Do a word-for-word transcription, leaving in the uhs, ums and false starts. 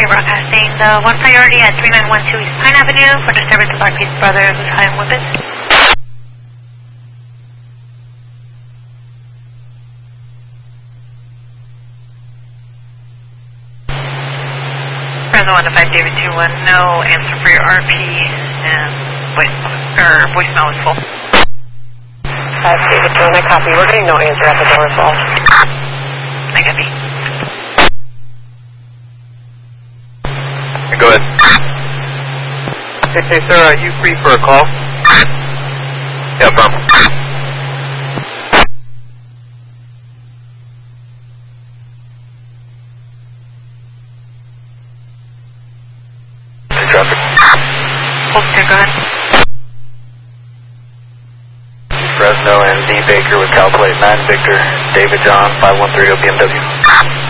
You're broadcasting the one priority at three nine one two East Pine Avenue for disturbance of our Peace Brother who's high on weapons. Fresno one to five David two one, no answer for your R P and voice, or voicemail is full. five David two one, I copy. We're getting no answer at the door as well. I copy. Go ahead. Hey, hey, sir, are you free for a call? Yeah, from. Traffic. Holster, go ahead. Fresno and D Baker with Cal Plate nine Victor, David John five one three O B M W.